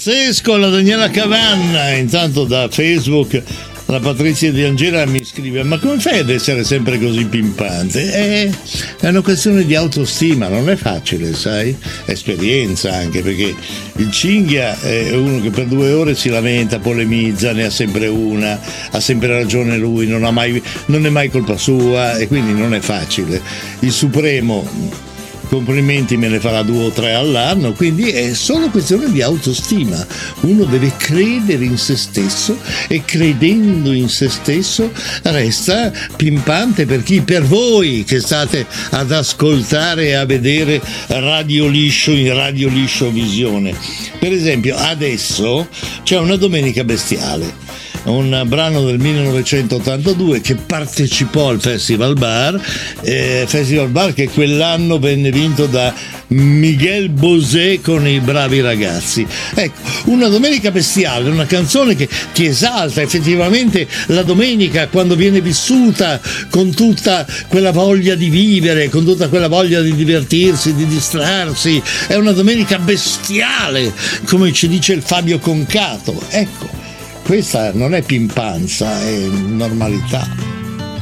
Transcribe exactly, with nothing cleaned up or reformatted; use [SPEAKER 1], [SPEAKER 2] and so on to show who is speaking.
[SPEAKER 1] Pazzesco, la Daniela Cavanna. Intanto da Facebook la Patrizia di Angela mi scrive: ma come fai ad essere sempre così pimpante? È, è una questione di autostima, non è facile, sai? Esperienza anche, perché il cinghia è uno che per due ore si lamenta, polemizza, ne ha sempre una, ha sempre ragione lui, non, ha mai, non è mai colpa sua, e quindi non è facile. Il Supremo, complimenti, me ne farà due o tre all'anno, quindi è solo questione di autostima. Uno deve credere in se stesso e credendo in se stesso resta pimpante. Per chi? Per voi che state ad ascoltare e a vedere Radio Liscio in Radio Liscio Visione. Per esempio adesso c'è una Domenica Bestiale, un brano del millenovecentottantadue che partecipò al Festival Bar, eh, Festival Bar che quell'anno venne vinto da Miguel Bosé con I Bravi Ragazzi. Ecco, una Domenica Bestiale, una canzone che ti esalta effettivamente la domenica quando viene vissuta con tutta quella voglia di vivere, con tutta quella voglia di divertirsi, di distrarsi. È una domenica bestiale, come ci dice il Fabio Concato. Ecco, questa non è pimpanza, è normalità.